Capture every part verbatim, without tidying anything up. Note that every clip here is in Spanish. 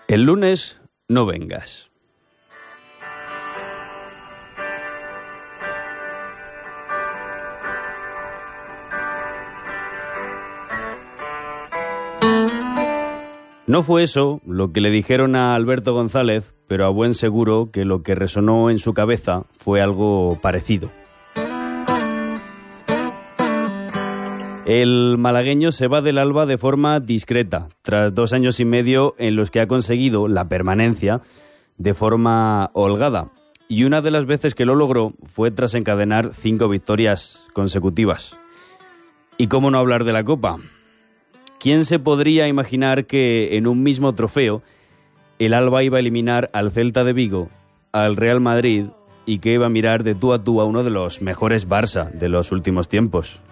El lunes no vengas. No fue eso lo que le dijeron a Alberto González, pero a buen seguro que lo que resonó en su cabeza fue algo parecido. El malagueño se va del Alba de forma discreta, tras dos años y medio en los que ha conseguido la permanencia de forma holgada. Y una de las veces que lo logró fue tras encadenar cinco victorias consecutivas. ¿Y cómo no hablar de la Copa? ¿Quién se podría imaginar que en un mismo trofeo el Alba iba a eliminar al Celta de Vigo, al Real Madrid y que iba a mirar de tú a tú a uno de los mejores Barça de los últimos tiempos?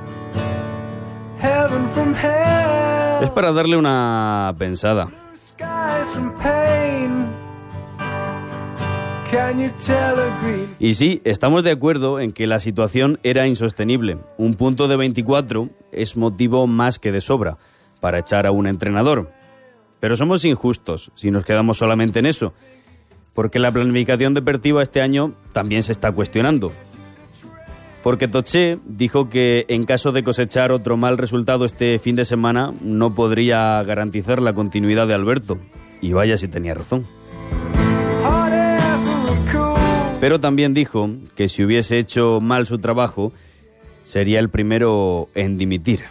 Es para darle una pensada. Y sí, estamos de acuerdo en que la situación era insostenible. Un punto de veinticuatro es motivo más que de sobra para echar a un entrenador. Pero somos injustos si nos quedamos solamente en eso, porque la planificación deportiva este año también se está cuestionando. Porque Toché dijo que en caso de cosechar otro mal resultado este fin de semana no podría garantizar la continuidad de Alberto. Y vaya si tenía razón. Pero también dijo que si hubiese hecho mal su trabajo, sería el primero en dimitir.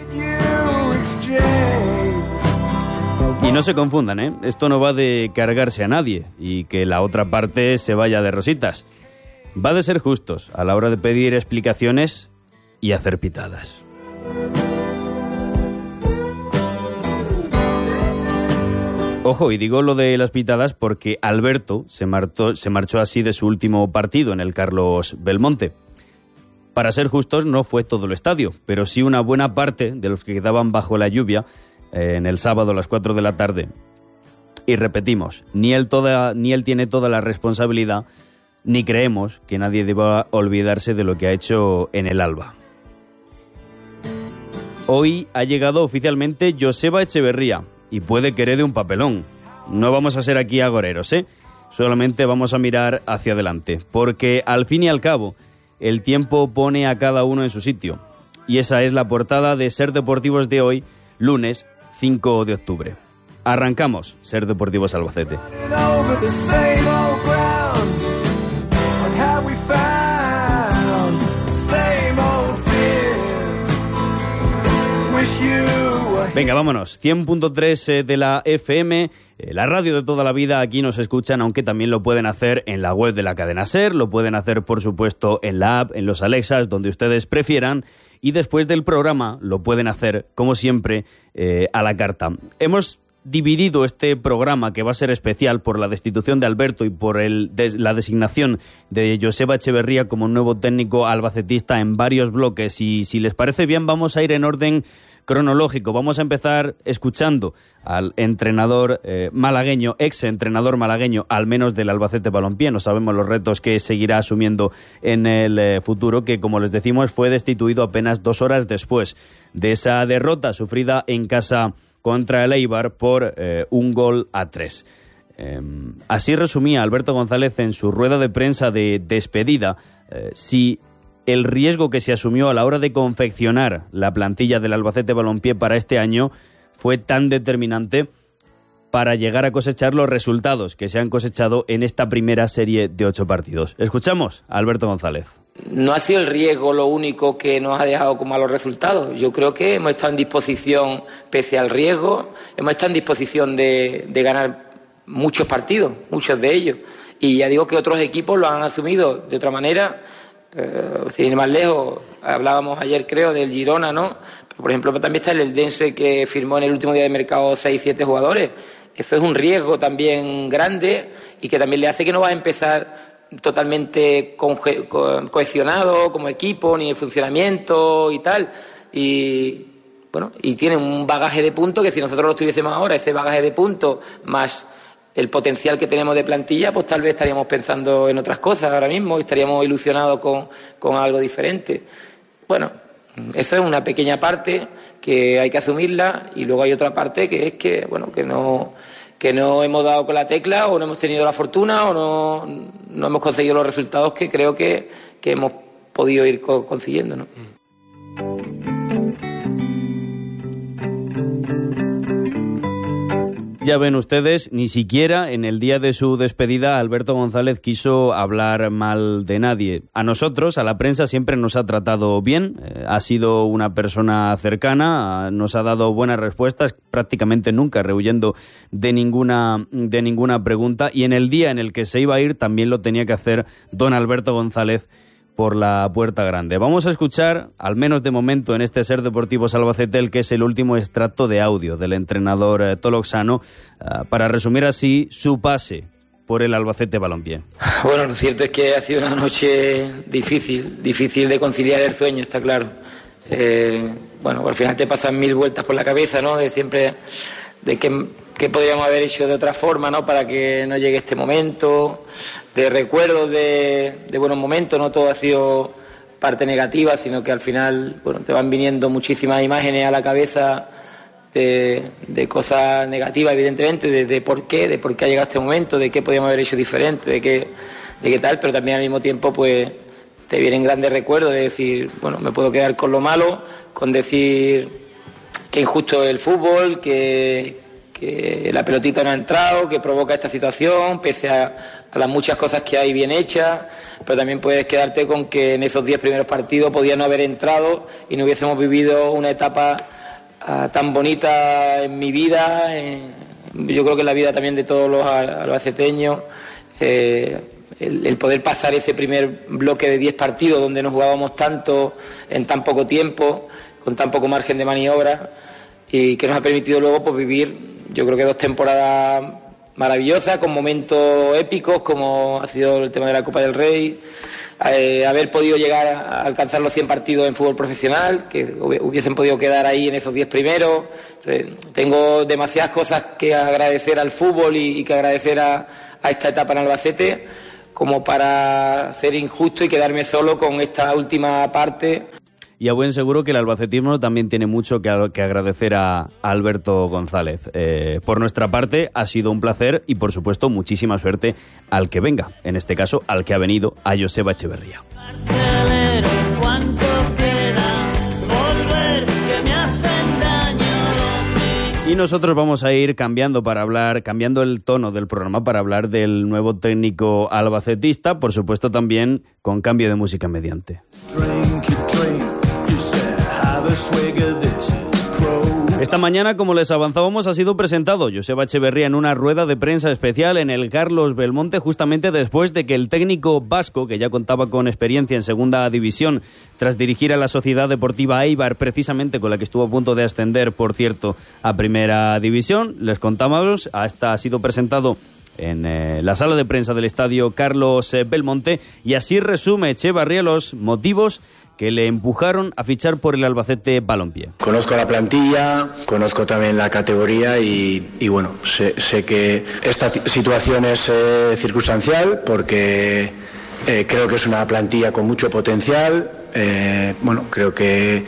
Y no se confundan, ¿eh? Esto no va de cargarse a nadie y que la otra parte se vaya de rositas. Va de ser justos a la hora de pedir explicaciones y hacer pitadas. Ojo, y digo lo de las pitadas porque Alberto se marchó, se marchó así de su último partido en el Carlos Belmonte. Para ser justos, no fue todo el estadio, pero sí una buena parte de los que quedaban bajo la lluvia eh, en el sábado a las cuatro de la tarde. Y repetimos, ni él, toda, ni él tiene toda la responsabilidad, ni creemos que nadie deba olvidarse de lo que ha hecho en el Alba. Hoy ha llegado oficialmente Joseba Echeverría, y puede que herede un papelón. No vamos a ser aquí agoreros, ¿eh? Solamente vamos a mirar hacia adelante, porque al fin y al cabo, el tiempo pone a cada uno en su sitio. Y esa es la portada de Ser Deportivos de hoy, lunes cinco de octubre. Arrancamos Ser Deportivos Albacete. Venga, vámonos. cien punto tres de la F M, eh, la radio de toda la vida. Aquí nos escuchan, aunque también lo pueden hacer en la web de la cadena SER, lo pueden hacer, por supuesto, en la app, en los Alexas, donde ustedes prefieran. Y después del programa lo pueden hacer, como siempre, eh, a la carta. Hemos dividido este programa, que va a ser especial por la destitución de Alberto y por el, des, la designación de Joseba Echeverría como nuevo técnico albacetista, en varios bloques. Y si les parece bien, vamos a ir en orden cronológico. Vamos a empezar escuchando al entrenador eh, malagueño, ex entrenador malagueño, al menos del Albacete Balompié. No sabemos los retos que seguirá asumiendo en el eh, futuro, que, como les decimos, fue destituido apenas dos horas después de esa derrota sufrida en casa contra el Eibar por eh, un gol a tres. Eh, así resumía Alberto González en su rueda de prensa de despedida eh, si el riesgo que se asumió a la hora de confeccionar la plantilla del Albacete Balompié para este año fue tan determinante para llegar a cosechar los resultados que se han cosechado en esta primera serie de ocho partidos. Escuchamos a Alberto González. No ha sido el riesgo lo único que nos ha dejado con malos resultados. Yo creo que hemos estado en disposición, pese al riesgo, hemos estado en disposición de, de ganar muchos partidos, muchos de ellos. Y ya digo que otros equipos lo han asumido de otra manera. Eh, sin ir más lejos, hablábamos ayer, creo, del Girona, ¿no? Pero, por ejemplo, también está el Eldense, que firmó en el último día de mercado seis siete jugadores. Eso es un riesgo también grande y que también le hace que no vas a empezar totalmente conge- co- cohesionado como equipo, ni el funcionamiento y tal. Y bueno, y tiene un bagaje de puntos que si nosotros lo tuviésemos ahora, ese bagaje de puntos más el potencial que tenemos de plantilla, pues tal vez estaríamos pensando en otras cosas ahora mismo y estaríamos ilusionados con, con algo diferente. Bueno, Eso es una pequeña parte que hay que asumirla, y luego hay otra parte que es que, bueno, que no, que no hemos dado con la tecla, o no hemos tenido la fortuna, o no, no hemos conseguido los resultados que creo que, que hemos podido ir co- consiguiendo, ¿no? Ya ven ustedes, ni siquiera en el día de su despedida Alberto González quiso hablar mal de nadie. A nosotros, a la prensa, siempre nos ha tratado bien, eh, ha sido una persona cercana, nos ha dado buenas respuestas, prácticamente nunca rehuyendo de ninguna, de ninguna pregunta, y en el día en el que se iba a ir también lo tenía que hacer don Alberto González por la puerta grande. Vamos a escuchar, al menos de momento en este Ser Deportivos Albacete, el que es el último extracto de audio del entrenador eh, toloxano, uh, para resumir así su pase por el Albacete Balompié. Bueno, lo cierto es que ha sido una noche difícil, difícil de conciliar el sueño, está claro. Eh, bueno, al final te pasan mil vueltas por la cabeza, ¿no? De siempre, de qué, qué podríamos haber hecho de otra forma, ¿no? Para que no llegue este momento, de recuerdos de, de buenos momentos. No todo ha sido parte negativa, sino que al final, bueno, te van viniendo muchísimas imágenes a la cabeza de, de cosas negativas, evidentemente, de, de por qué, de por qué ha llegado este momento, de qué podríamos haber hecho diferente, de qué, de qué tal, pero también al mismo tiempo, pues, te vienen grandes recuerdos de decir, bueno, me puedo quedar con lo malo, con decir que injusto es el fútbol, que, que la pelotita no ha entrado, que provoca esta situación, pese a, a las muchas cosas que hay bien hechas, pero también puedes quedarte con que en esos diez primeros partidos podían no haber entrado y no hubiésemos vivido una etapa uh, tan bonita en mi vida, en, yo creo que en la vida también de todos los albaceteños. Eh, El, el poder pasar ese primer bloque de diez partidos donde nos jugábamos tanto en tan poco tiempo, con tan poco margen de maniobra, y que nos ha permitido luego, pues, vivir, yo creo que dos temporadas maravillosas, con momentos épicos como ha sido el tema de la Copa del Rey, eh, haber podido llegar a alcanzar los cien partidos en fútbol profesional, que hubiesen podido quedar ahí en esos diez primeros. Entonces, tengo demasiadas cosas que agradecer al fútbol y, y que agradecer a, a esta etapa en Albacete, como para ser injusto y quedarme solo con esta última parte. Y a buen seguro que el albacetismo también tiene mucho que, que agradecer a, a Alberto González. Eh, por nuestra parte, ha sido un placer y, por supuesto, muchísima suerte al que venga. En este caso, al que ha venido, a Joseba Echeverría. Y nosotros vamos a ir cambiando para hablar, cambiando el tono del programa para hablar del nuevo técnico albacetista, por supuesto también con cambio de música mediante. Esta mañana, como les avanzábamos, ha sido presentado Joseba Echeverría en una rueda de prensa especial en el Carlos Belmonte, justamente después de que el técnico vasco, que ya contaba con experiencia en segunda división, tras dirigir a la Sociedad Deportiva Eibar, precisamente con la que estuvo a punto de ascender, por cierto, a primera división, les contábamos, hasta ha sido presentado en eh, la sala de prensa del estadio Carlos eh, Belmonte, y así resume Echeverría los motivos que le empujaron a fichar por el Albacete Balompié. Conozco la plantilla, conozco también la categoría y, y bueno, sé, sé que esta situación es eh, circunstancial porque eh, creo que es una plantilla con mucho potencial. Eh, bueno, creo que,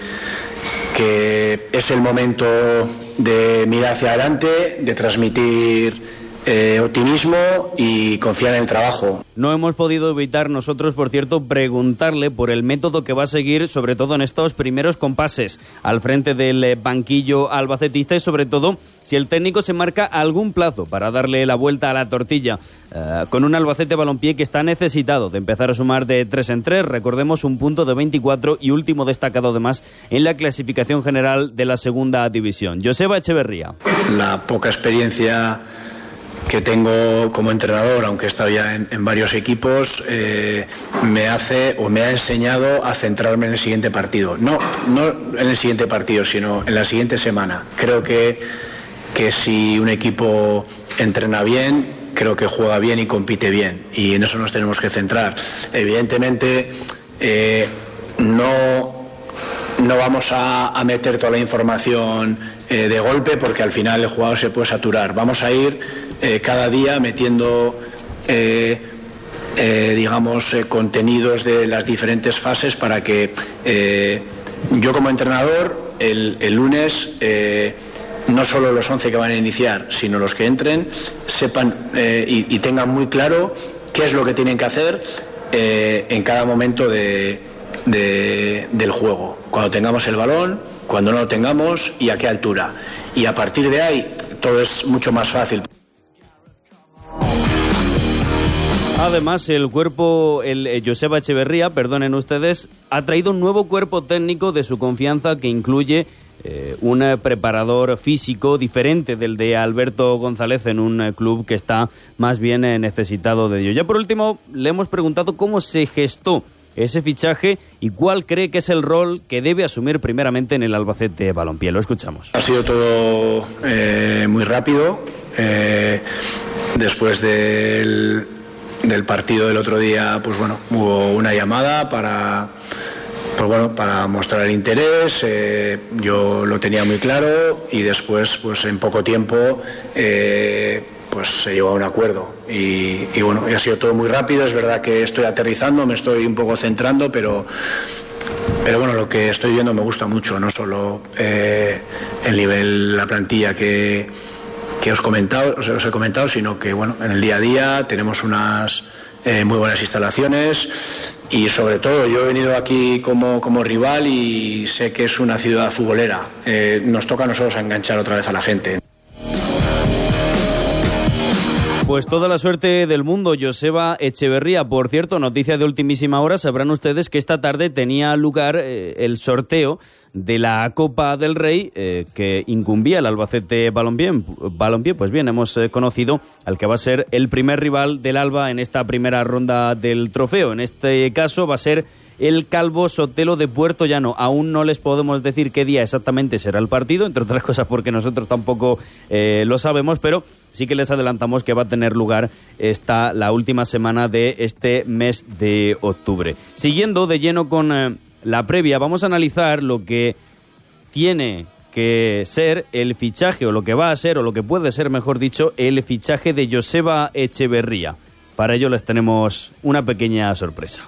que es el momento de mirar hacia adelante, de transmitir Eh, optimismo y confiar en el trabajo. No hemos podido evitar nosotros, por cierto, preguntarle por el método que va a seguir, sobre todo en estos primeros compases al frente del eh, banquillo albacetista, y sobre todo si el técnico se marca algún plazo para darle la vuelta a la tortilla eh, con un Albacete Balompié que está necesitado de empezar a sumar de tres en tres. Recordemos, un punto de veinticuatro y último destacado además en la clasificación general de la segunda división. Joseba Echeverría. La poca experiencia que tengo como entrenador, aunque he estado ya en, en varios equipos, eh, me hace o me ha enseñado a centrarme en el siguiente partido. No, no en el siguiente partido, sino en la siguiente semana. Creo que, que si un equipo entrena bien, creo que juega bien y compite bien. Y en eso nos tenemos que centrar. Evidentemente, eh, no... No vamos a, a meter toda la información eh, de golpe, porque al final el jugador se puede saturar. Vamos a ir eh, cada día metiendo, eh, eh, digamos, eh, contenidos de las diferentes fases para que eh, yo como entrenador, el, el lunes, eh, no solo los once que van a iniciar, sino los que entren, sepan eh, y, y tengan muy claro qué es lo que tienen que hacer eh, en cada momento de, de, del juego. Cuando tengamos el balón, cuando no lo tengamos y a qué altura. Y a partir de ahí todo es mucho más fácil. Además, el cuerpo, el eh, Joseba Echeverría, perdonen ustedes, ha traído un nuevo cuerpo técnico de su confianza que incluye eh, un eh, preparador físico diferente del de Alberto González en un eh, club que está más bien eh, necesitado de ello. Ya por último, le hemos preguntado cómo se gestó ese fichaje y cuál cree que es el rol que debe asumir primeramente en el Albacete Balompié. Lo escuchamos. Ha sido todo eh, muy rápido. Eh, después del... del partido del otro día, pues bueno, hubo una llamada para, pues bueno, para mostrar el interés. Eh, yo lo tenía muy claro y después, pues en poco tiempo, eh, pues se llegó a un acuerdo y, y bueno, y ha sido todo muy rápido. Es verdad que estoy aterrizando, me estoy un poco centrando, pero pero bueno, lo que estoy viendo me gusta mucho, no solo eh, el nivel, la plantilla que que os, comentado, os, os he comentado, sino que bueno, en el día a día tenemos unas eh, muy buenas instalaciones y sobre todo yo he venido aquí como, como rival y sé que es una ciudad futbolera. Eh, nos toca a nosotros enganchar otra vez a la gente. Pues toda la suerte del mundo, Joseba Echeverría. Por cierto, noticia de ultimísima hora, sabrán ustedes que esta tarde tenía lugar eh, el sorteo de la Copa del Rey eh, que incumbía el Albacete Balompié. Balompié. Pues bien, hemos eh, conocido al que va a ser el primer rival del Alba en esta primera ronda del trofeo. En este caso va a ser el Calvo Sotelo de Puerto Llano. Aún no les podemos decir qué día exactamente será el partido, entre otras cosas porque nosotros tampoco eh, lo sabemos, pero sí que les adelantamos que va a tener lugar esta, la última semana de este mes de octubre. Siguiendo de lleno con eh, la previa, vamos a analizar lo que tiene que ser el fichaje, o lo que va a ser, o lo que puede ser, mejor dicho, el fichaje de Joseba Echeverría. Para ello les tenemos una pequeña sorpresa.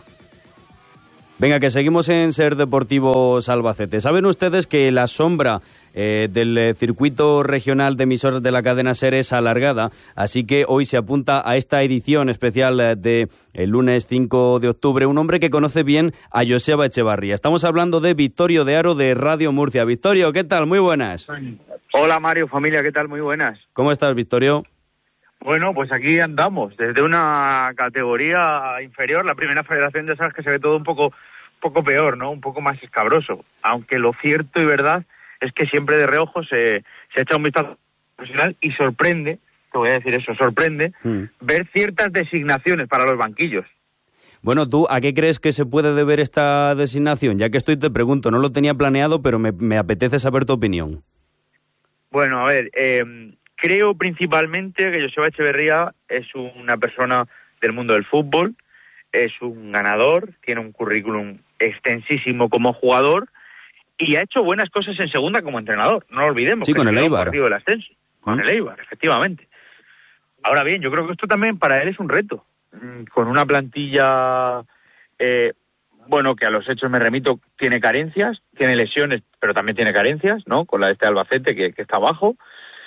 Venga, que seguimos en Ser Deportivos Albacete. Saben ustedes que la sombra eh, del eh, circuito regional de emisoras de la cadena SER es alargada, así que hoy se apunta a esta edición especial eh, de el lunes cinco de octubre un hombre que conoce bien a Joseba Echeverría. Estamos hablando de Victorio de Aro de Radio Murcia. Victorio, ¿qué tal? Muy buenas. Hola Mario, familia, ¿qué tal? Muy buenas. ¿Cómo estás, Victorio? Bueno, pues aquí andamos, desde una categoría inferior, la primera federación, ya sabes que se ve todo un poco, poco peor, ¿no? Un poco más escabroso, aunque lo cierto y verdad es que siempre de reojo se, se echa un vistazo profesional y sorprende, te voy a decir eso, sorprende mm. ver ciertas designaciones para los banquillos. Bueno, ¿tú a qué crees que se puede deber esta designación? Ya que estoy, te pregunto, no lo tenía planeado, pero me, me apetece saber tu opinión. Bueno, a ver, eh... creo principalmente que Joseba Echeverría es una persona del mundo del fútbol, es un ganador, tiene un currículum extensísimo como jugador y ha hecho buenas cosas en segunda como entrenador. No lo olvidemos. Sí, con el Eibar. Partido del ascenso, con ¿Mm? el Eibar, efectivamente. Ahora bien, yo creo que esto también para él es un reto. Con una plantilla, eh, bueno, que a los hechos me remito, tiene carencias, tiene lesiones, pero también tiene carencias, ¿no? Con la de este Albacete que, que está abajo.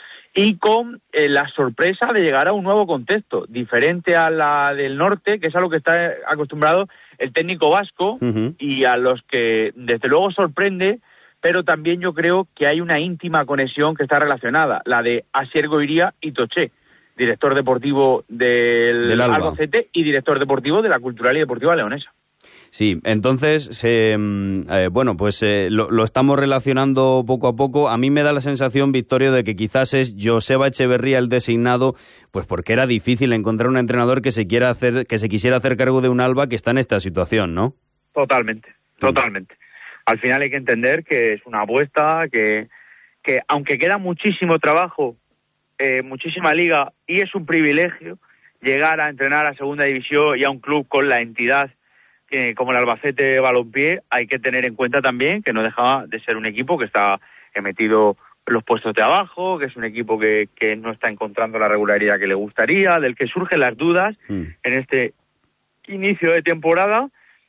Y con eh, la sorpresa de llegar a un nuevo contexto, diferente a la del norte, que es a lo que está acostumbrado el técnico vasco, uh-huh. y a los que desde luego sorprende, pero también yo creo que hay una íntima conexión que está relacionada, la de Asier Goiría y Toché, director deportivo del, del Albacete y director deportivo de la Cultural y Deportiva Leonesa. Sí, entonces, eh, eh, bueno, pues eh, lo, lo estamos relacionando poco a poco. A mí me da la sensación, Victorio, de que quizás es Joseba Echeverría el designado, pues porque era difícil encontrar un entrenador que se quiera hacer, que se quisiera hacer cargo de un Alba que está en esta situación, ¿no? Totalmente, totalmente. Al final hay que entender que es una apuesta, que, que aunque queda muchísimo trabajo, eh, muchísima liga, y es un privilegio llegar a entrenar a segunda división y a un club con la entidad que como el Albacete Balompié, hay que tener en cuenta también que no deja de ser un equipo que está metido en los puestos de abajo, que es un equipo que, que no está encontrando la regularidad que le gustaría, del que surgen las dudas mm. en este inicio de temporada,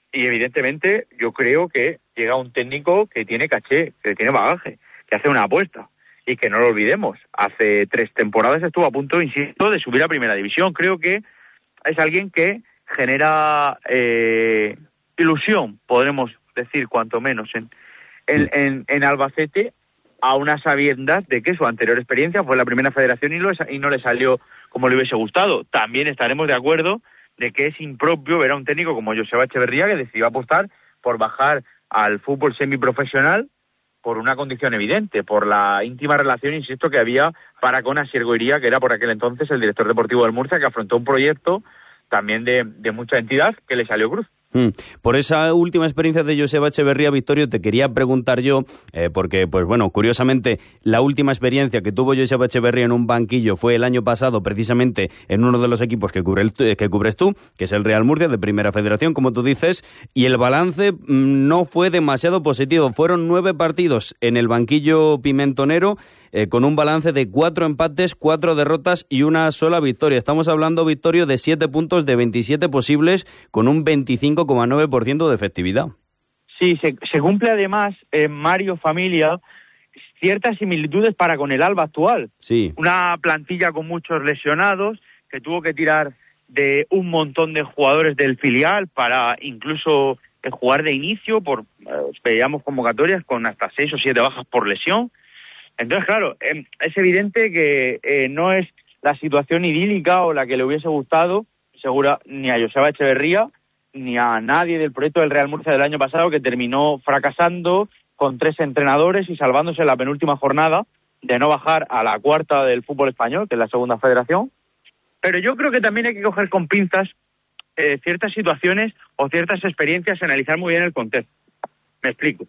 Y evidentemente yo creo que llega un técnico que tiene caché, que tiene bagaje, que hace una apuesta. Y que no lo olvidemos, hace tres temporadas estuvo a punto, insisto, de subir a Primera División. Creo que es alguien que genera eh, ilusión, podremos decir, cuanto menos, en, en, en, en Albacete, a unas sabiendas de que su anterior experiencia fue la Primera Federación y, lo, y no le salió como le hubiese gustado. También estaremos de acuerdo de que es impropio ver a un técnico como Joseba Echeverría, que decidió apostar por bajar al fútbol semiprofesional por una condición evidente, por la íntima relación, insisto, que había para con Asier Goiría, que era por aquel entonces el director deportivo del Murcia, que afrontó un proyecto también de, de mucha entidad que le salió cruz. Mm. Por esa última experiencia de Joseba Echeverría, Victorio, te quería preguntar yo, eh, porque, pues bueno, curiosamente, la última experiencia que tuvo Joseba Echeverría en un banquillo fue el año pasado, precisamente en uno de los equipos que, cubre el, que cubres tú, que es el Real Murcia, de Primera Federación, como tú dices, y el balance mm, no fue demasiado positivo. Fueron nueve partidos en el banquillo pimentonero, Eh, con un balance de cuatro empates, cuatro derrotas y una sola victoria. Estamos hablando, Victorio, de siete puntos de veintisiete posibles, con un veinticinco coma nueve por ciento de efectividad. Sí, se, se cumple además, eh, Mario, familia, ciertas similitudes para con el Alba actual. Sí. Una plantilla con muchos lesionados, que tuvo que tirar de un montón de jugadores del filial para incluso eh, jugar de inicio, por eh, veíamos convocatorias con hasta seis o siete bajas por lesión. Entonces, claro, eh, es evidente que eh, no es la situación idílica o la que le hubiese gustado, segura, ni a Joseba Echeverría, ni a nadie del proyecto del Real Murcia del año pasado, que terminó fracasando con tres entrenadores y salvándose en la penúltima jornada de no bajar a la cuarta del fútbol español, que es la segunda federación. Pero yo creo que también hay que coger con pinzas eh, ciertas situaciones o ciertas experiencias y analizar muy bien el contexto. Me explico.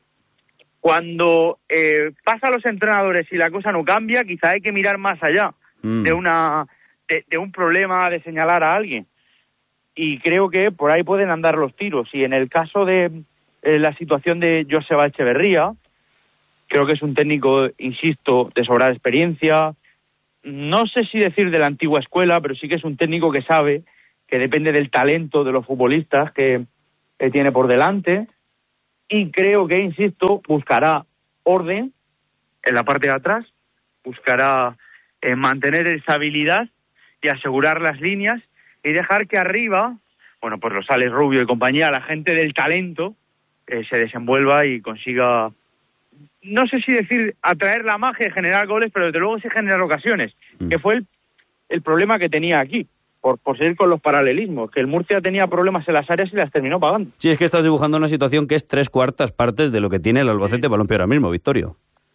Cuando eh, pasa a los entrenadores y la cosa no cambia, quizá hay que mirar más allá mm. de una de, de un problema de señalar a alguien. Y creo que por ahí pueden andar los tiros. Y en el caso de eh, la situación de Joseba Echeverría, creo que es un técnico, insisto, de sobrada experiencia. No sé si decir de la antigua escuela, pero sí que es un técnico que sabe que depende del talento de los futbolistas que, que tiene por delante. Y creo que, insisto, buscará orden en la parte de atrás, buscará eh, mantener esa habilidad y asegurar las líneas y dejar que arriba, bueno, pues los Alex Rubio y compañía, la gente del talento, eh, se desenvuelva y consiga, no sé si decir atraer la magia y generar goles, pero desde luego sí generar ocasiones, mm. que fue el, el problema que tenía aquí. Por, por seguir con los paralelismos, que el Murcia tenía problemas en las áreas y las terminó pagando. Sí, es que estás dibujando una situación que es tres cuartas partes de lo que tiene el Albacete sí. Balompié ahora mismo, Victorio.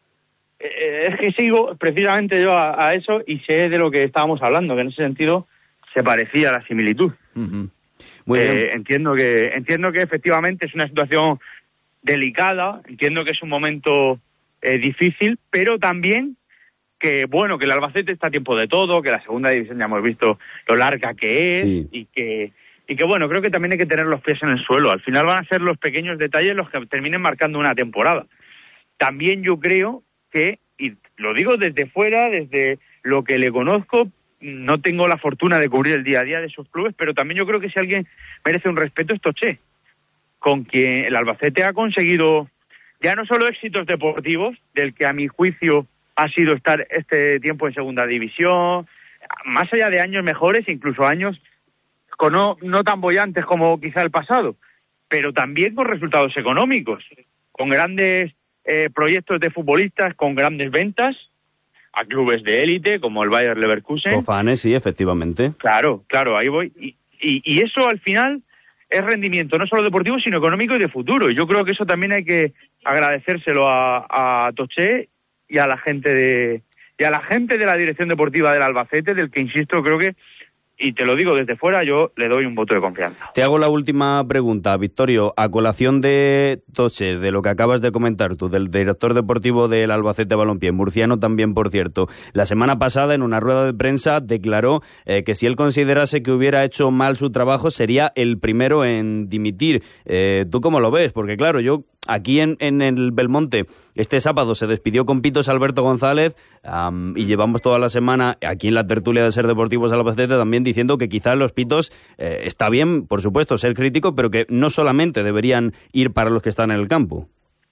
Eh, es que sigo precisamente yo a, a eso y sé de lo que estábamos hablando, que en ese sentido se parecía a la similitud. Uh-huh. Muy eh, bien. Entiendo que, entiendo que efectivamente es una situación delicada, entiendo que es un momento eh, difícil, pero también que bueno, que el Albacete está a tiempo de todo, que la segunda división ya hemos visto lo larga que es, sí. y que y que bueno, creo que también hay que tener los pies en el suelo. Al final van a ser los pequeños detalles los que terminen marcando una temporada. También yo creo que, y lo digo desde fuera, desde lo que le conozco, no tengo la fortuna de cubrir el día a día de esos clubes, pero también yo creo que si alguien merece un respeto es Toché, con quien el Albacete ha conseguido ya no solo éxitos deportivos, del que a mi juicio ha sido estar este tiempo en segunda división, más allá de años mejores, incluso años con no, no tan bollantes como quizá el pasado, pero también con resultados económicos, con grandes eh, proyectos de futbolistas, con grandes ventas a clubes de élite como el Bayer Leverkusen. Cofanes, sí, efectivamente. Claro, claro, ahí voy. Y, y, y eso al final es rendimiento no solo deportivo, sino económico y de futuro. Y yo creo que eso también hay que agradecérselo a, a Toché y a la gente de y a la gente de la dirección deportiva del Albacete, del que insisto, creo que, y te lo digo desde fuera, yo le doy un voto de confianza. Te hago la última pregunta, Victorio, a colación de Toché, de lo que acabas de comentar tú, del director deportivo del Albacete Balompié, murciano también, por cierto. La semana pasada, en una rueda de prensa, declaró eh, que si él considerase que hubiera hecho mal su trabajo, sería el primero en dimitir. Eh, ¿Tú cómo lo ves? Porque claro, yo aquí en, en el Belmonte este sábado se despidió con pitos Alberto González um, y llevamos toda la semana aquí en la tertulia de Ser Deportivos Albacete también diciendo que quizás los pitos eh, está bien, por supuesto, ser crítico, pero que no solamente deberían ir para los que están en el campo.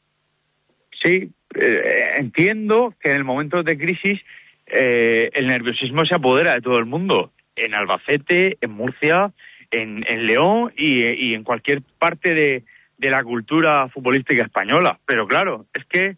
Sí, eh, entiendo que en el momento de crisis eh, el nerviosismo se apodera de todo el mundo, en Albacete, en Murcia, en, en León y, y en cualquier parte de, de la cultura futbolística española. Pero claro, es que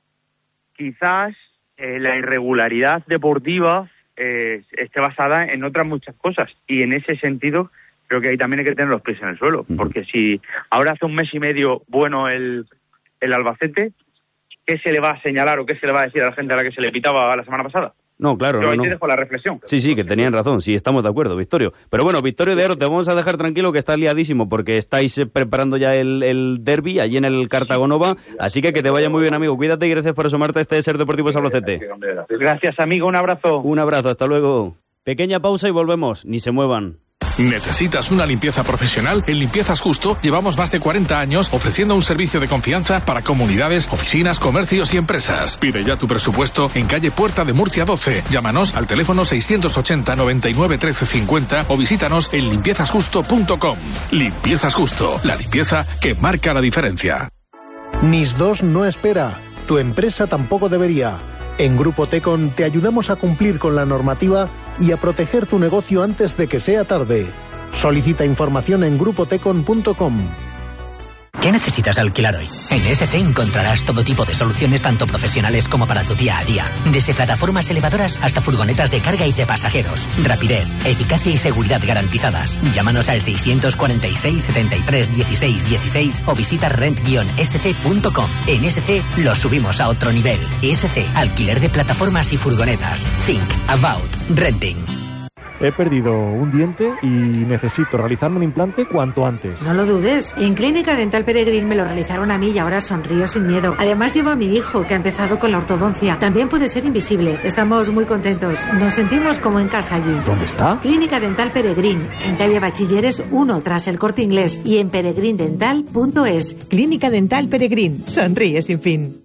quizás eh, la irregularidad deportiva eh, esté basada en otras muchas cosas, y en ese sentido creo que ahí también hay que tener los pies en el suelo, porque si ahora hace un mes y medio bueno el, el Albacete, ¿qué se le va a señalar o qué se le va a decir a la gente a la que se le pitaba la semana pasada? No, claro, Pero no, ahí no. te dejo la reflexión. Sí, sí, que tenían razón, sí, estamos de acuerdo, Victorio. Pero bueno, Victorio de Aro, te vamos a dejar tranquilo que estás liadísimo porque estáis eh, preparando ya el, el derbi allí en el Cartagonova, así que que te vaya muy bien, amigo. Cuídate y gracias por asomarte a este Ser Deportivos Albacete. Gracias, amigo, un abrazo. Un abrazo, hasta luego. Pequeña pausa y volvemos, ni se muevan. ¿Necesitas una limpieza profesional? En Limpiezas Justo llevamos más de cuarenta años ofreciendo un servicio de confianza para comunidades, oficinas, comercios y empresas. Pide ya tu presupuesto en calle Puerta de Murcia doce. Llámanos al teléfono seiscientos ochenta noventa y nueve trece cincuenta o visítanos en limpiezas justo punto com. Limpiezas Justo, la limpieza que marca la diferencia. NIS dos no espera. Tu empresa tampoco debería. En Grupo Tecon te ayudamos a cumplir con la normativa y a proteger tu negocio antes de que sea tarde. Solicita información en grupo tecon punto com. ¿Qué necesitas alquilar hoy? En E S C encontrarás todo tipo de soluciones tanto profesionales como para tu día a día. Desde plataformas elevadoras hasta furgonetas de carga y de pasajeros. Rapidez, eficacia y seguridad garantizadas. Llámanos al seiscientos cuarenta y seis, setenta y tres, dieciséis, dieciséis o visita rent guion s c punto com. En E S C lo subimos a otro nivel. E S C, alquiler de plataformas y furgonetas. Think about renting. He perdido un diente y necesito realizarme un implante cuanto antes. No lo dudes. En Clínica Dental Peregrín me lo realizaron a mí y ahora sonrío sin miedo. Además llevo a mi hijo que ha empezado con la ortodoncia. También puede ser invisible. Estamos muy contentos. Nos sentimos como en casa allí. ¿Dónde está? Clínica Dental Peregrín, en calle Bachilleres uno tras el Corte Inglés y en peregrindental punto es. Clínica Dental Peregrín. Sonríe sin fin.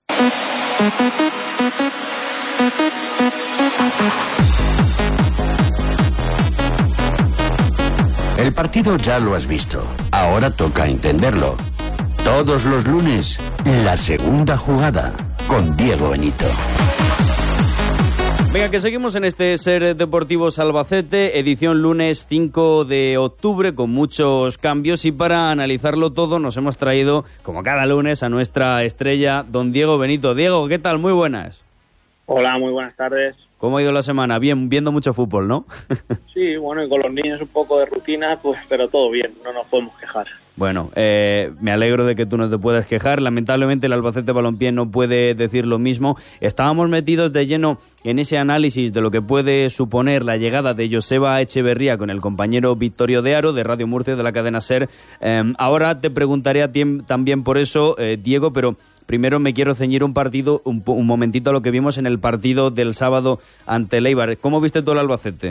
El partido ya lo has visto. Ahora toca entenderlo. Todos los lunes, la segunda jugada con Diego Benito. Venga, que seguimos en este Ser Deportivos Albacete, edición lunes cinco de octubre, con muchos cambios, y para analizarlo todo nos hemos traído, como cada lunes, a nuestra estrella, don Diego Benito. Diego, ¿qué tal? Muy buenas. Hola, muy buenas tardes. ¿Cómo ha ido la semana? Bien, viendo mucho fútbol, ¿no? Sí, bueno, y con los niños un poco de rutina, pues, pero todo bien, no nos podemos quejar. Bueno, eh, me alegro de que tú no te puedas quejar. Lamentablemente el Albacete Balompié no puede decir lo mismo. Estábamos metidos de lleno en ese análisis de lo que puede suponer la llegada de Joseba Echeverría con el compañero Victorio de Aro de Radio Murcia de la cadena SER. Eh, ahora te preguntaré a ti también por eso, eh, Diego, pero primero me quiero ceñir un partido, un, un momentito a lo que vimos en el partido del sábado ante el Eibar. ¿Cómo viste tú el Albacete?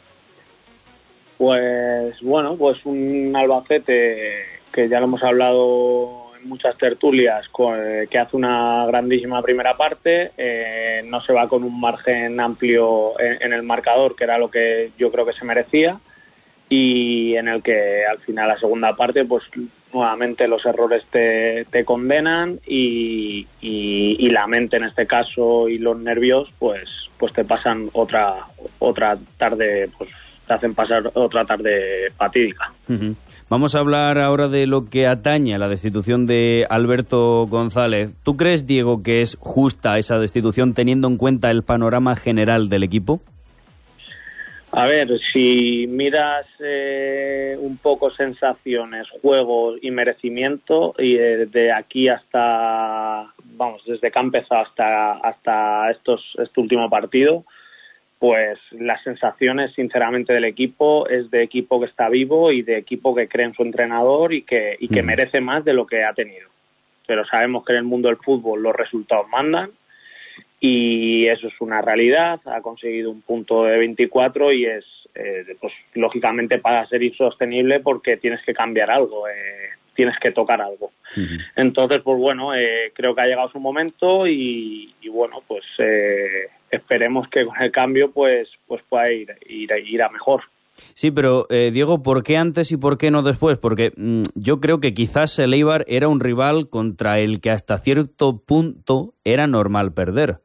Pues bueno, pues un Albacete que ya lo hemos hablado en muchas tertulias, con, eh, que hace una grandísima primera parte, eh, no se va con un margen amplio en, en el marcador, que era lo que yo creo que se merecía, y en el que al final la segunda parte, pues nuevamente los errores te, te condenan y, y, y la mente en este caso y los nervios, pues, pues te pasan otra otra tarde, pues te hacen pasar otra tarde fatídica. Uh-huh. Vamos a hablar ahora de lo que atañe a la destitución de Alberto González. ¿Tú crees, Diego, que es justa esa destitución teniendo en cuenta el panorama general del equipo? A ver, si miras eh, un poco sensaciones, juegos y merecimiento, y eh, de aquí hasta, vamos, desde que ha empezado hasta, hasta estos, este último partido, pues las sensaciones, sinceramente, del equipo es de equipo que está vivo y de equipo que cree en su entrenador y que, y que mm. merece más de lo que ha tenido. Pero sabemos que en el mundo del fútbol los resultados mandan y eso es una realidad. Ha conseguido un punto de veinticuatro y es, eh, pues lógicamente, para ser insostenible porque tienes que cambiar algo. Eh, tienes que tocar algo. Uh-huh. Entonces, pues bueno, eh, creo que ha llegado su momento y, y bueno, pues eh, esperemos que con el cambio pues pues pueda ir, ir, ir a mejor. Sí, pero eh, Diego, ¿por qué antes y por qué no después? Porque mmm, yo creo que quizás el Eibar era un rival contra el que hasta cierto punto era normal perder.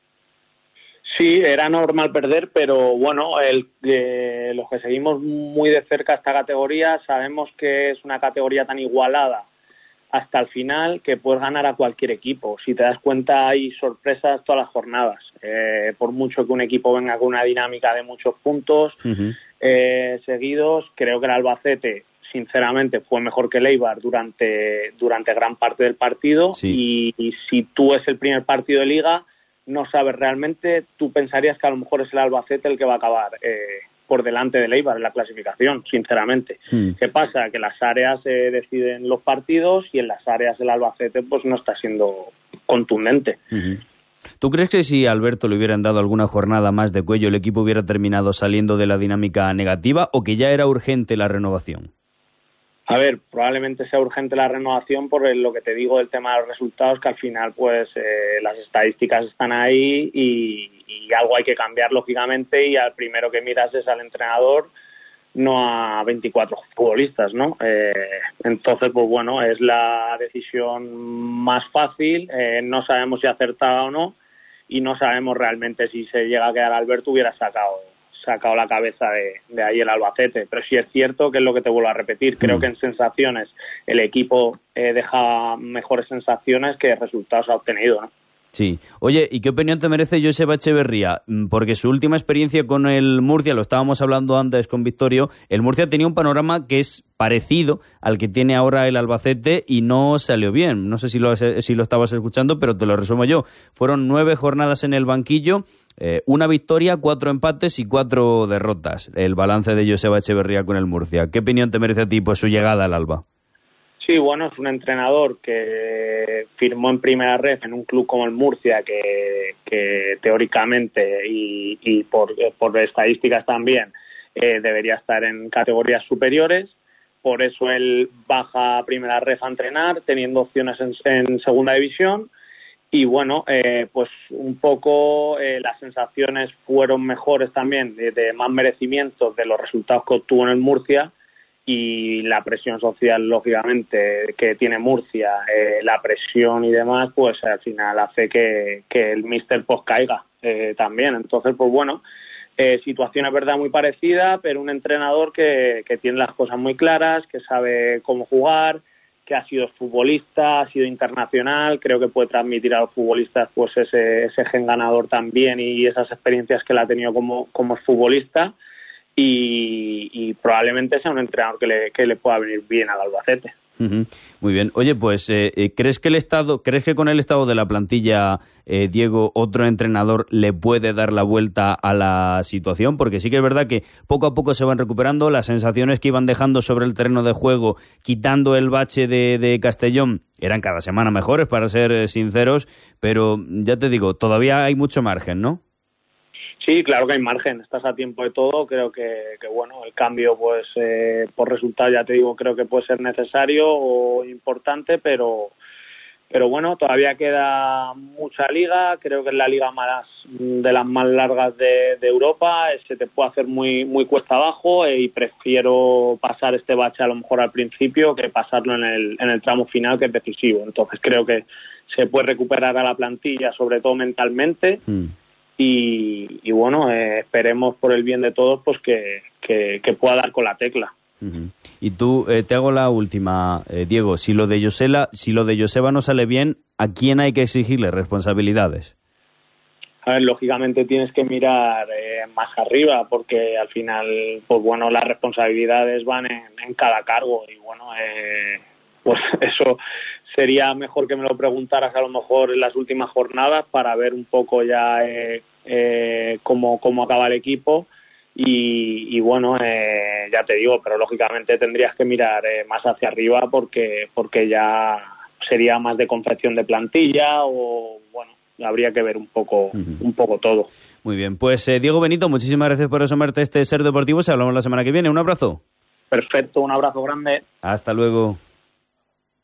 Sí, era normal perder, pero bueno, el, eh, los que seguimos muy de cerca esta categoría sabemos que es una categoría tan igualada hasta el final que puedes ganar a cualquier equipo. Si te das cuenta, hay sorpresas todas las jornadas. Eh, por mucho que un equipo venga con una dinámica de muchos puntos uh-huh. eh, seguidos, creo que el Albacete, sinceramente, fue mejor que el Eibar durante, durante gran parte del partido. Sí. Y, y si tú es el primer partido de Liga, no sabes realmente, tú pensarías que a lo mejor es el Albacete el que va a acabar eh, por delante del Eibar en la clasificación, sinceramente. Mm. ¿Qué pasa? Que las áreas eh, deciden los partidos y en las áreas el Albacete pues no está siendo contundente. Mm-hmm. ¿Tú crees que si a Alberto le hubieran dado alguna jornada más de cuello el equipo hubiera terminado saliendo de la dinámica negativa o que ya era urgente la renovación? A ver, probablemente sea urgente la renovación por lo que te digo del tema de los resultados, que al final pues eh, las estadísticas están ahí y, y algo hay que cambiar lógicamente y al primero que miras es al entrenador, no a veinticuatro futbolistas, ¿no? Eh, entonces, pues bueno, es la decisión más fácil, eh, no sabemos si acertada o no y no sabemos realmente si se llega a quedar Alberto hubiera sacado sacado la cabeza de, de ahí el Albacete, pero sí es cierto que es lo que te vuelvo a repetir, creo mm. que en sensaciones el equipo eh, deja mejores sensaciones que resultados ha obtenido, ¿no? Sí. Oye, ¿y qué opinión te merece Joseba Echeverría? Porque su última experiencia con el Murcia, lo estábamos hablando antes con Victorio, el Murcia tenía un panorama que es parecido al que tiene ahora el Albacete y no salió bien. No sé si lo, si lo estabas escuchando, pero te lo resumo yo. Fueron nueve jornadas en el banquillo, eh, una victoria, cuatro empates y cuatro derrotas. El balance de Joseba Echeverría con el Murcia. ¿Qué opinión te merece a ti pues, su llegada al Alba? Sí, bueno, es un entrenador que firmó en primera ref en un club como el Murcia, que, que teóricamente y, y por, por estadísticas también eh, debería estar en categorías superiores. Por eso él baja a primera ref a entrenar, teniendo opciones en, en segunda división. Y bueno, eh, pues un poco eh, las sensaciones fueron mejores también, de, de más merecimiento de los resultados que obtuvo en el Murcia. Y la presión social, lógicamente, que tiene Murcia, eh, la presión y demás, pues al final hace que, que el míster pues caiga eh, también. Entonces, pues bueno, eh, situación es verdad muy parecida, pero un entrenador que, que tiene las cosas muy claras, que sabe cómo jugar, que ha sido futbolista, ha sido internacional, creo que puede transmitir a los futbolistas pues ese, ese gen ganador también y esas experiencias que él ha tenido como, como futbolista. Y, y probablemente sea un entrenador que le, que le pueda venir bien al Albacete. Uh-huh. Muy bien. Oye, pues, eh, ¿crees que el estado, crees que con el estado de la plantilla, eh, Diego, otro entrenador le puede dar la vuelta a la situación? Porque sí que es verdad que poco a poco se van recuperando las sensaciones que iban dejando sobre el terreno de juego, quitando el bache de, de Castellón, eran cada semana mejores, para ser sinceros, pero ya te digo, todavía hay mucho margen, ¿no? Sí, claro que hay margen, estás a tiempo de todo, creo que, que bueno, el cambio pues eh, por resultado ya te digo, creo que puede ser necesario o importante, pero pero bueno, todavía queda mucha liga, creo que es la liga más de las más largas de, de Europa, se te puede hacer muy muy cuesta abajo eh, y prefiero pasar este bache a lo mejor al principio que pasarlo en el, en el tramo final que es decisivo, entonces creo que se puede recuperar a la plantilla, sobre todo mentalmente, mm. Y, y bueno, eh, esperemos por el bien de todos pues que, que, que pueda dar con la tecla. Uh-huh. Y tú, eh, te hago la última, eh, Diego, si lo de Josela, si lo de Joseba no sale bien, ¿a quién hay que exigirle responsabilidades? A ver, lógicamente tienes que mirar eh, más arriba porque al final, pues bueno, las responsabilidades van en, en cada cargo y bueno, eh, pues eso sería mejor que me lo preguntaras a lo mejor en las últimas jornadas para ver un poco ya eh, eh, cómo, cómo acaba el equipo y, y bueno, eh, ya te digo, pero lógicamente tendrías que mirar eh, más hacia arriba porque porque ya sería más de confección de plantilla o bueno, habría que ver un poco uh-huh. un poco todo. Muy bien, pues eh, Diego Benito, muchísimas gracias por asomarte a este Ser Deportivo, se hablamos la semana que viene, un abrazo. Perfecto, un abrazo grande. Hasta luego.